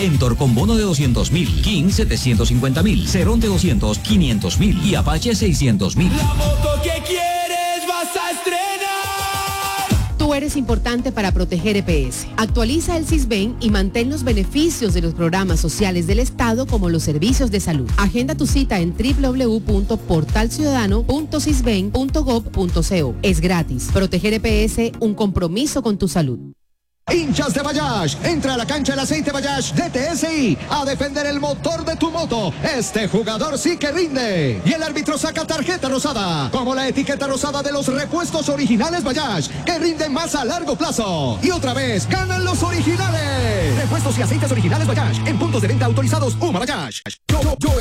Endor con bono de 200.000, King 750.000, Ceronte 200, 500.000 y Apache 600.000. La moto que quieres vas a estrenar. Tú eres importante para proteger EPS. Actualiza el Sisbén y mantén los beneficios de los programas sociales del Estado como los servicios de salud. Agenda tu cita en www.portalciudadano.sisben.gov.co. Es gratis. Proteger EPS, un compromiso con tu salud. Hinchas de Bayash, entra a la cancha el aceite Bayash de TSI a defender el motor de tu moto. Este jugador sí que rinde. Y el árbitro saca tarjeta rosada, como la etiqueta rosada de los repuestos originales Bayash, que rinden más a largo plazo. Y otra vez, ganan los originales. Repuestos y aceites originales Bayash, en puntos de venta autorizados Uma Bayash. Yo